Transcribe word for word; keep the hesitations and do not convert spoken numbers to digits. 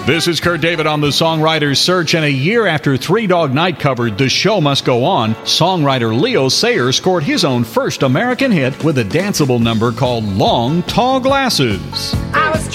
This is Kurt David on the Songwriter's Search, and a year after Three Dog Night covered The Show Must Go On, songwriter Leo Sayer scored his own first American hit with a danceable number called Long Tall Glasses. I was